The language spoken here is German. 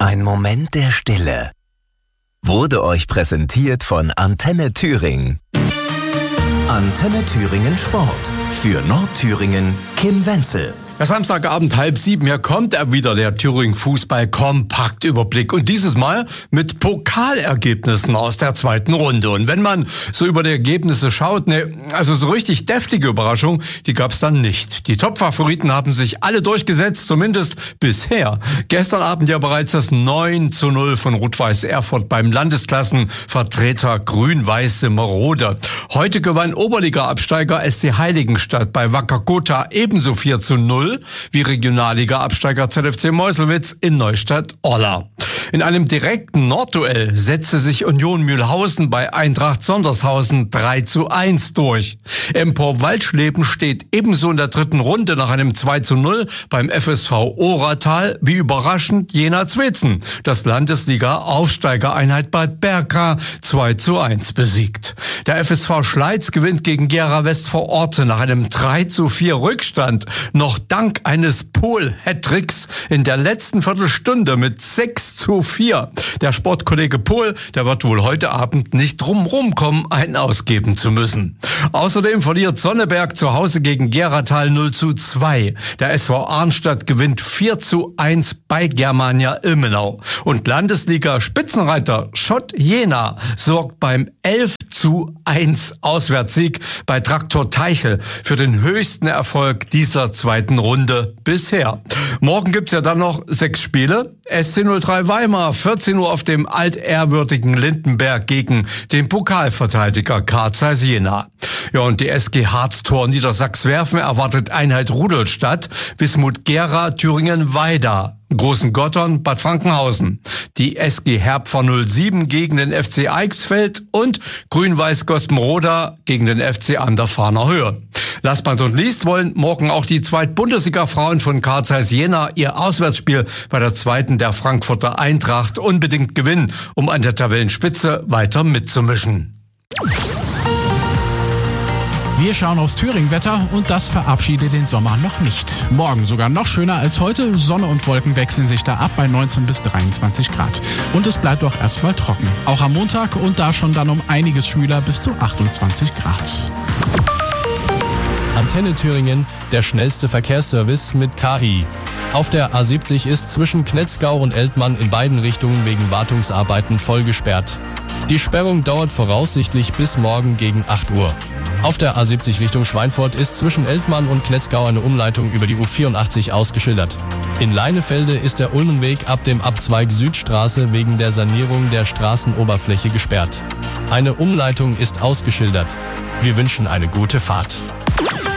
Ein Moment der Stille. Wurde euch präsentiert von Antenne Thüringen. Antenne Thüringen Sport. Für Nordthüringen Kim Wenzel. Ja, Samstagabend 6:30, hier kommt er wieder, der Thüringen Fußball Kompaktüberblick. Und dieses Mal mit Pokalergebnissen aus der zweiten Runde. Und wenn man so über die Ergebnisse schaut, also so richtig deftige Überraschung, die gab's dann nicht. Die Top-Favoriten haben sich alle durchgesetzt, zumindest bisher. Gestern Abend ja bereits das 9:0 von Rot-Weiß Erfurt beim Landesklassenvertreter Grün-Weiß Simmerode. Heute gewann Oberliga-Absteiger SC Heiligenstadt bei Wacker Gotha ebenso 4:0. Wie Regionalliga-Absteiger ZFC Meuselwitz in Neustadt-Orla. In einem direkten Nordduell setzte sich Union Mühlhausen bei Eintracht Sondershausen 3:1 durch. Empor Waldschleben steht ebenso in der dritten Runde nach einem 2:0 beim FSV Oratal wie überraschend Jena Zwetzen, das Landesliga-Aufsteigereinheit Bad Berka 2:1 besiegt. Der FSV Schleiz gewinnt gegen Gera West vor Orte nach einem 3:4 Rückstand noch dank eines Pohl-Hattricks in der letzten Viertelstunde mit 6:4. Der Sportkollege Pohl, der wird wohl heute Abend nicht drumrum kommen, einen ausgeben zu müssen. Außerdem verliert Sonneberg zu Hause gegen Geratal 0:2. Der SV Arnstadt gewinnt 4:1 bei Germania Ilmenau. Und Landesliga-Spitzenreiter Schott Jena sorgt beim 11:1 Auswärtssieg bei Traktor Teichel für den höchsten Erfolg dieser zweiten Runde bisher. Morgen gibt's ja dann noch 6 Spiele. SC 03 Weimar, 14 Uhr auf dem altehrwürdigen Lindenberg gegen den Pokalverteidiger Carl Zeiss Jena. Ja, und die SG Harztor Niedersachs-Werfen erwartet Einheit Rudolstadt, Wismut Gera, Thüringen Weida, Großen Gottern, Bad Frankenhausen. Die SG Herpfer 07 gegen den FC Eichsfeld und Grün-Weiß Gospenroda gegen den FC an der Fahner Höhe. Last but not least wollen morgen auch die Zweit-Bundesliga-Frauen von Carl Zeiss Jena ihr Auswärtsspiel bei der zweiten der Frankfurter Eintracht unbedingt gewinnen, um an der Tabellenspitze weiter mitzumischen. Wir schauen aufs Thüringen-Wetter und das verabschiedet den Sommer noch nicht. Morgen sogar noch schöner als heute. Sonne und Wolken wechseln sich da ab bei 19 bis 23 Grad. Und es bleibt auch erstmal trocken. Auch am Montag und da schon dann um einiges schwüler bis zu 28 Grad. Antenne Thüringen, der schnellste Verkehrsservice mit KI. Auf der A70 ist zwischen Knetzgau und Eltmann in beiden Richtungen wegen Wartungsarbeiten voll gesperrt. Die Sperrung dauert voraussichtlich bis morgen gegen 8 Uhr. Auf der A70 Richtung Schweinfurt ist zwischen Eltmann und Knetzgau eine Umleitung über die U84 ausgeschildert. In Leinefelde ist der Ulmenweg ab dem Abzweig Südstraße wegen der Sanierung der Straßenoberfläche gesperrt. Eine Umleitung ist ausgeschildert. Wir wünschen eine gute Fahrt.